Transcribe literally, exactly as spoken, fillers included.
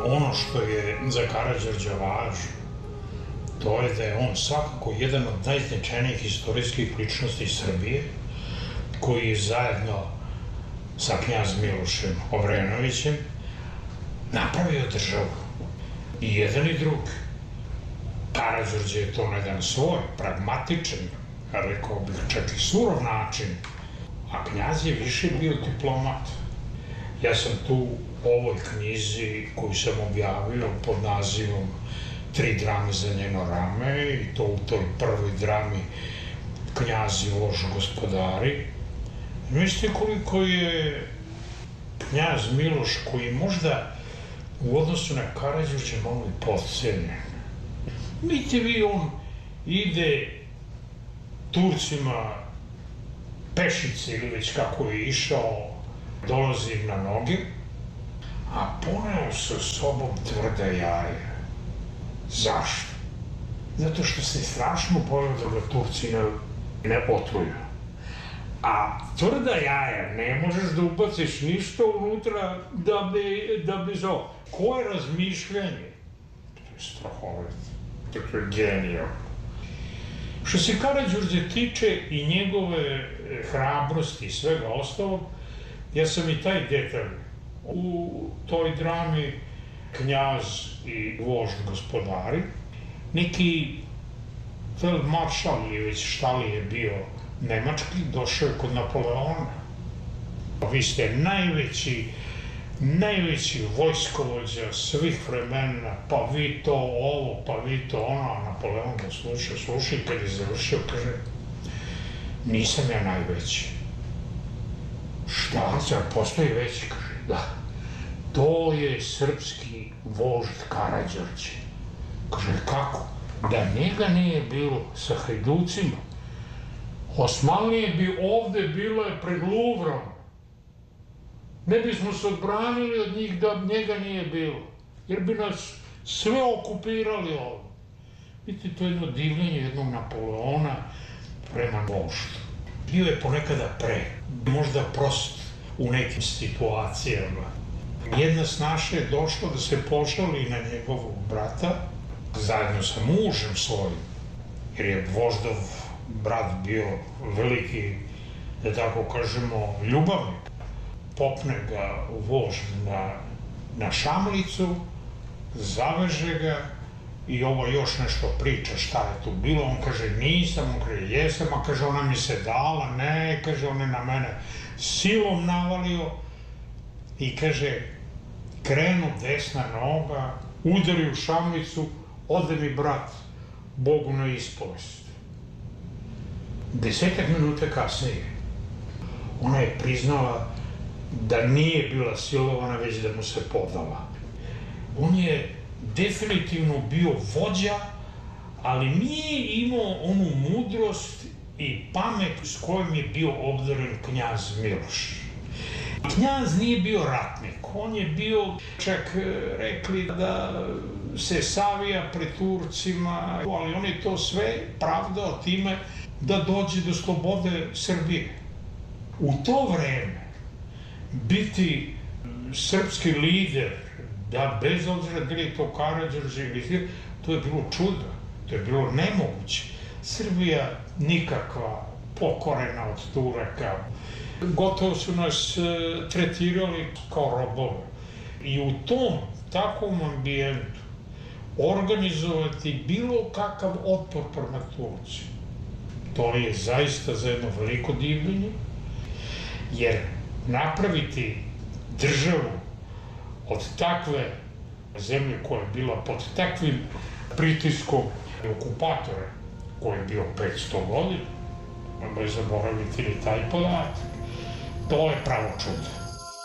Ono što je za Karađorđa važno, to je da je on svakako jedan od najznačajnijih istorijskih ličnosti Srbije, koji je zajedno sa knjaz Milošem Obrenovićem napravio državu. I jedan i drugi. Karađorđe je to na jedan svoj, pragmatičan, rekao bih čak i surov način, a knjaz je više bio diplomat. Ja sam tu u ovoj knjizi koju sam objavio pod nazivom Tri drame za njeno rame, i to u toj prvoj drami Knjaz i vož gospodari. Mislite koliko je knjaz Miloš, koji možda u odnosu na Karađorđa malo i potcenjen. Vidite vi, on ide Turcima pešice ili već kako je išao, dolazi na noge, a poneo sa sobom tvrda jaja. Zašto? Zato što se strašno bojao da ga Turci ne otruju. A tvrda jaja ne možeš da ubaciš ništa unutra da bi zao. Koje razmišljanje? To je strahovito. To je genijalno. Što se Karađorđe tiče i njegove hrabrosti i svega ostalog, ja sam i taj detalj u toj drami Knjaz i vožd gospodari. Neki feldmaršal ili već šta li je bio nemački, došao je kod Napoleona. Vi ste najveći, najveći vojskovođa svih vremena, pa vi to ovo, pa vi to ono, a Napoleon ga sluša, sluša i kad je završio, kaže, nisam ja najveći. Šta? Zar postoji veći? Kaže, da. To je srpski vožd Karađorđe. Kaže, kako? Da njega nije bilo sa Hajducima, Osmanlije bi ovde bilo je pred Luvrom. Ne bismo se odbranili od njih da njega nije bilo, jer bi nas sve okupirali ovde. Vidite, to je jedno divljenje jednog Napoleona prema voždu. Bio je ponekada pre, možda prost u nekim situacijama. Jedna snaša je došla da se pošali na njegovog brata, zajedno sa mužem svojim, jer je voždov brat bio veliki, da tako kažemo, ljubavnik. Popne ga vožd na šamlicu, zaveže ga i ovo još nešto priča šta je tu bilo. On kaže, nisam, on kaže, jesam, a kaže, ona mi se dala, ne, kaže, on je na mene silom navalio i kaže, krenu desna noga, udari u šamlicu, ode mi brat Bogu na ispovest. Desetak minuta kasnije ona je priznala da nije bila silovana, već da mu se podala. On je definitivno bio vođa, ali nije imao onu mudrost i pamet s kojom je bio obdaren knjaz Miloš. Knjaz nije bio ratnik, on je bio, čak rekli da se savija pred Turcima, ali on je to sve pravdao time da dođe do slobode Srbije. U to vreme biti srpski lider, da bez obzira da li je to Karađorđe ili Hitler, to je bilo čudo, to je bilo nemoguće. Srbija nikakva, pokorena od Turaka, gotovo su nas tretirali kao robove. I u tom takvom ambijentu organizovati bilo kakav otpor prema Turcima, to je zaista za jedno veliko divljenje, jer napraviti državu od takve zemlje koja je bila pod takvim pritiskom okupatora, koji je bio petsto godina, ne zaboraviti ni taj podatak, to je pravo čudo.